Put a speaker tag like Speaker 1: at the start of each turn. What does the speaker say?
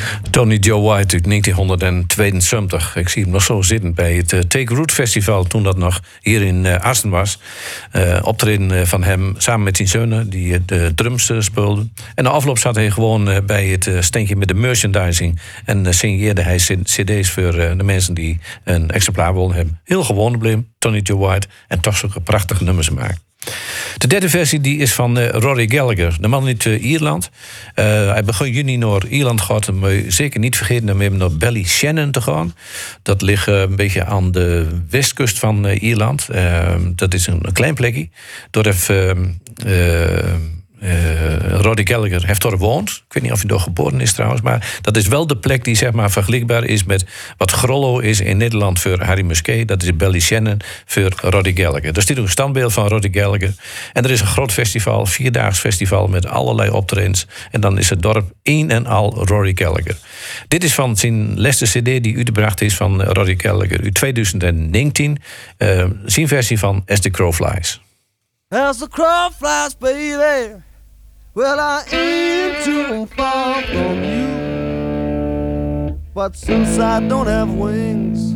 Speaker 1: Tony Joe White uit 1972. Ik zie hem nog zo zitten bij het Take Root Festival, toen dat nog hier in Assen was. Optreden van hem samen met zijn zonen, die de drums speelden. En na afloop zat hij gewoon bij het steentje met de merchandising. En signeerde hij cd's voor de mensen die een exemplaar wilden hebben. Heel gewoon probleem, Tony Joe White. En toch zulke prachtige nummers maken. De derde versie die is van Rory Gallagher, de man uit Ierland. Hij begin juni naar Ierland gaat, maar zeker niet vergeten om even naar Ballyshannon te gaan. Dat ligt een beetje aan de westkust van Ierland. Dat is een klein plekje. Door Rory Gallagher heeft daar gewoond. Ik weet niet of hij daar geboren is trouwens, maar dat is wel de plek die zeg maar vergelijkbaar is met wat Grollo is in Nederland voor Harry Musquet. Dat is Ballyshannon voor Rory Gallagher. Er staat ook een standbeeld van Rory Gallagher. En er is een groot festival, 4-daags festival met allerlei optredens. En dan is het dorp één en al Rory Gallagher. Dit is van zijn laatste cd die uitgebracht is van Rory Gallagher uit 2019. Zijn versie van As the Crow Flies.
Speaker 2: As the crow flies, baby, well, I ain't too far from you. But since I don't have wings,